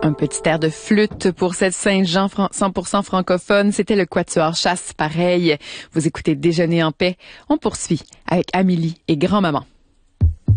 Un petit air de flûte pour cette Saint-Jean 100% francophone. C'était le Quatuor Chasse pareil. Vous écoutez Déjeuner en paix. On poursuit avec Amélie et Grand-Maman.